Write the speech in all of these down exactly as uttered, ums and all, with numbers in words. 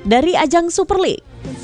dari ajang Super League.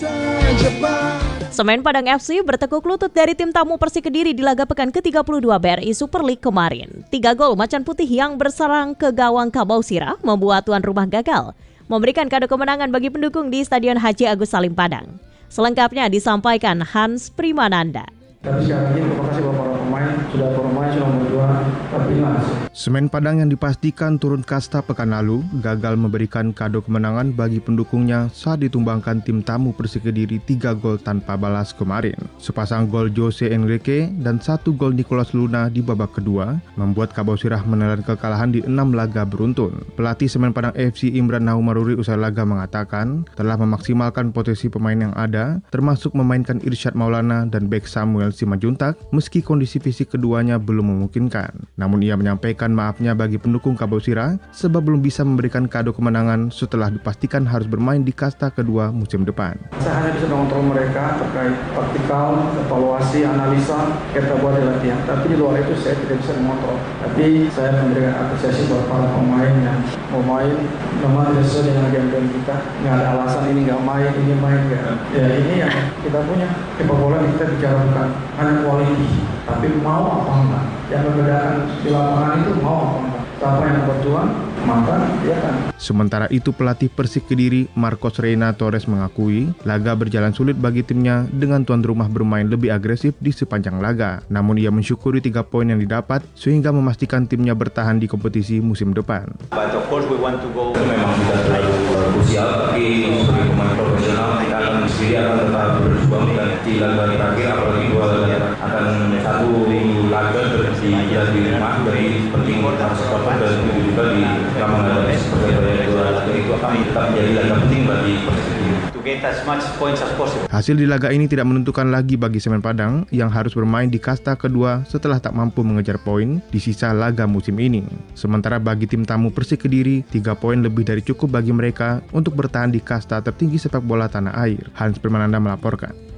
Semen Padang F C bertekuk lutut dari tim tamu Persik Kediri di laga pekan ke tiga puluh dua B R I Super League kemarin. Tiga gol Macan Putih yang berserang ke gawang Kabau Sirah membuat tuan rumah gagal, memberikan kado kemenangan bagi pendukung di Stadion Haji Agus Salim Padang. Selengkapnya disampaikan Hans Primananda. Tapi sekali lagi terima kasih buat para pemain, sudah bermain, sudah berjuang, tapi hasil. Semen Padang yang dipastikan turun kasta pekan lalu gagal memberikan kado kemenangan bagi pendukungnya saat ditumbangkan tim tamu Persik Kediri tiga gol tanpa balas kemarin. Sepasang gol Jose Enrique dan satu gol Nicholas Luna di babak kedua membuat Kabau Sirah menelan kekalahan di enam laga beruntun. Pelatih Semen Padang F C Imran Naumaruri usai laga mengatakan telah memaksimalkan potensi pemain yang ada, termasuk memainkan Irsyad Maulana dan bek Samuel Simajuntak meski kondisi fisik keduanya belum memungkinkan. Namun ia menyampaikan maafnya bagi pendukung Kabau Sirah sebab belum bisa memberikan kado kemenangan setelah dipastikan harus bermain di kasta kedua musim depan. Saya hanya bisa mengontrol mereka terkait taktikal, evaluasi, analisa kita buat di latihan. Tapi di luar itu saya tidak bisa mengontrol. Tapi saya memberikan apresiasi buat para pemain yang mau main, memang tidak sesuai dengan game-game kita. Nggak ada alasan ini nggak main, ini main nggak. Ya ini yang kita punya. Sepak bola kita bicara bukan hanya quality, tapi mau apa enggak. Yang membedakan di lapangan itu mau apa enggak. Siapa yang berjuang, maka dia kan. Sementara itu pelatih Persik Kediri Marcos Reina Torres mengakui laga berjalan sulit bagi timnya dengan tuan rumah bermain lebih agresif di sepanjang laga. Namun ia mensyukuri tiga poin yang didapat sehingga memastikan timnya bertahan di kompetisi musim depan. But of course we want to go. Itu memang tidak terlalu krusial, tapi sebagai pemain profesional kita akan sendiri akan tetap berjuang dan di laga terakhir apalagi dua laga akan satu laga di di rumah, jadi penting kita support dan juga di lapangan sebagai dua laga itu akan tetap menjadi laga penting bagi Persik Kediri. To get as much points as possible. Hasil di laga ini tidak menentukan lagi bagi Semen Padang yang harus bermain di kasta kedua setelah tak mampu mengejar poin di sisa laga musim ini. Sementara bagi tim tamu Persik Kediri, tiga poin lebih dari cukup bagi mereka untuk bertahan di kasta tertinggi sepak bola tanah air. Hans Primananda melaporkan.